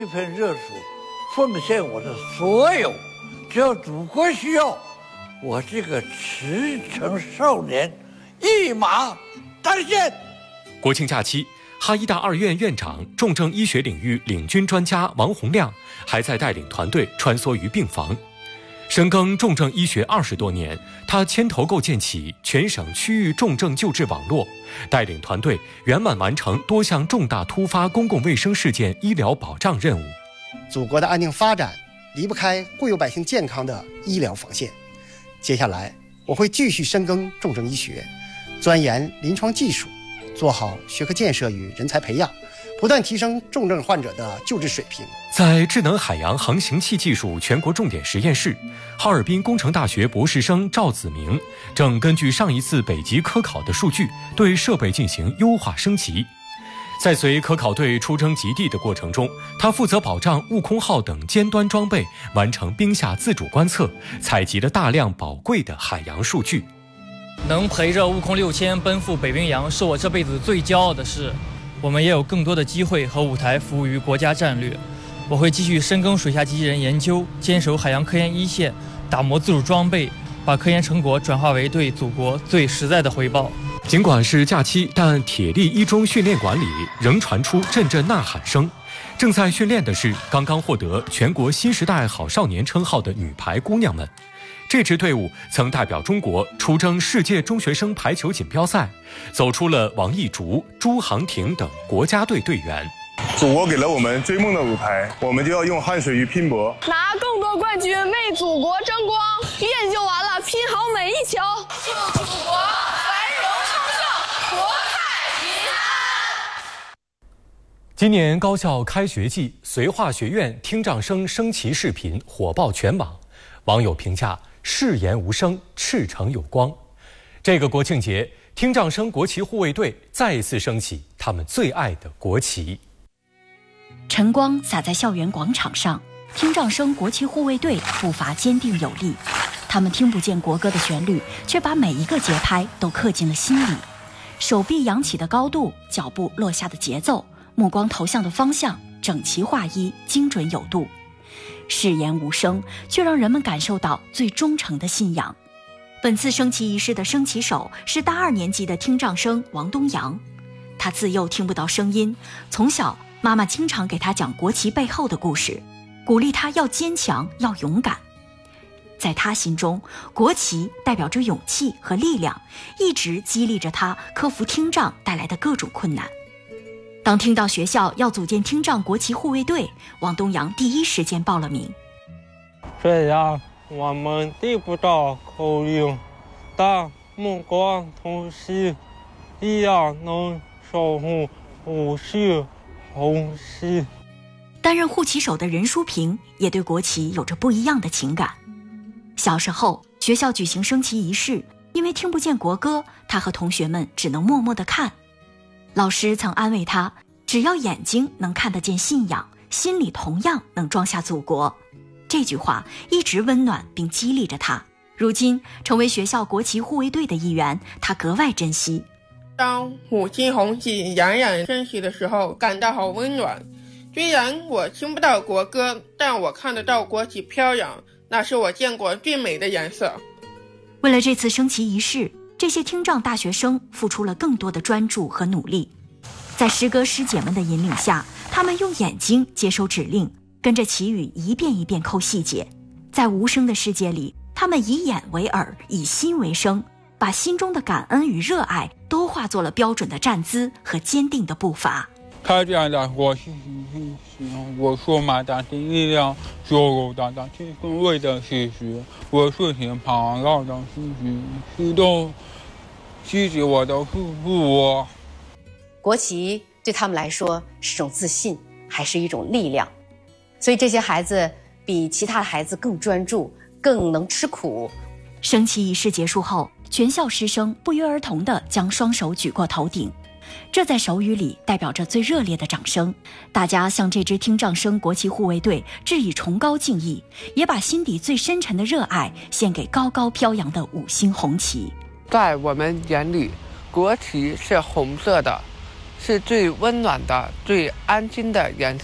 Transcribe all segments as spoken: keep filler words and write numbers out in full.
一份热忱，奉献我的所有，只要祖国需要，我这个驰骋少年一马当先。 国庆假期，哈医大二院院长、重症医学领域领军专家王洪亮还在带领团队穿梭于病房。深耕重症医学二十多年，他牵头构建起全省区域重症救治网络，带领团队圆满完成多项重大突发公共卫生事件医疗保障任务。 祖国的安定发展离不开固有百姓健康的医疗防线。接下来，我会继续深耕重症医学，钻研临床技术，做好学科建设与人才培养，不断提升重症患者的救治水平。 在智能海洋航行器技术全国重点实验室，哈尔滨工程大学博士生赵子明正根据上一次北极科考的数据，对设备进行优化升级。在随科考队出征极地的过程中，他负责保障悟空号等尖端装备完成冰下自主观测，采集了大量宝贵的海洋数据。 能陪着悟空六千奔赴北冰洋，是我这辈子最骄傲的事。我们也有更多的机会和舞台服务于国家战略。我会继续深耕水下机器人研究，坚守海洋科研一线，打磨自主装备，把科研成果转化为对祖国最实在的回报。 尽管是假期，但铁力一中训练馆里仍传出阵阵呐喊声。正在训练的是刚刚获得全国新时代好少年称号的女排姑娘们。这支队伍曾代表中国出征世界中学生排球锦标赛，走出了王艺竹、朱航婷等国家队队员。 祖国给了我们追梦的舞台，我们就要用汗水与拼搏， 拿更多冠军为祖国争光。练就完了，拼好每一球，祝祖国繁荣昌盛，国泰民安。 今年高校开学季，绥化学院听障生升旗视频火爆全网，网友评价誓言无声，赤诚有光。这个国庆节，听障生国旗护卫队再一次升起他们最爱的国旗。 晨光洒在校园广场上，听障生国旗护卫队步伐坚定有力。他们听不见国歌的旋律，却把每一个节拍都刻进了心里。手臂扬起的高度，脚步落下的节奏，目光投向的方向，整齐划一，精准有度。誓言无声，却让人们感受到最忠诚的信仰。本次升旗仪式的升旗手是大二年级的听障生王东阳。他自幼听不到声音，从小妈妈经常给他讲国旗背后的故事，鼓励他要坚强，要勇敢。在他心中，国旗代表着勇气和力量，一直激励着他克服听障带来的各种困难。当听到学校要组建听障国旗护卫队，王东阳第一时间报了名。 虽然我们听不到口令，但目光同时，一样能守护五系红旗。 担任护旗手的任淑萍也对国旗有着不一样的情感。小时候，学校举行升旗仪式，因为听不见国歌，他和同学们只能默默地看。老师曾安慰他，只要眼睛能看得见信仰，心里同样能装下祖国。这句话一直温暖并激励着他。如今成为学校国旗护卫队的一员，他格外珍惜。 当五星红旗冉冉升起的时候，感到好温暖。虽然我听不到国歌，但我看得到国旗飘扬，那是我见过最美的颜色。 为了这次升旗仪式，这些听障大学生付出了更多的专注和努力。在师哥师姐们的引领下，他们用眼睛接收指令，跟着旗语一遍一遍抠细节。在无声的世界里，他们以眼为耳，以心为声，把心中的感恩与热爱都化作了标准的站姿和坚定的步伐。 开展的国旗仪式，我说马大的力量，所有大大去更为的事实，我顺天旁绕的事实，驱动支持我的护护我。 国旗对他们来说是种自信，还是一种力量。所以这些孩子比其他的孩子更专注，更能吃苦。 升旗仪式结束后，全校师生不约而同地将双手举过头顶，这在手语里代表着最热烈的掌声。大家向这支听障生国旗护卫队致以崇高敬意，也把心底最深沉的热爱献给高高飘扬的五星红旗。 在我们眼里，国旗是红色的，是最温暖的、最安心的颜色。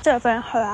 这份荷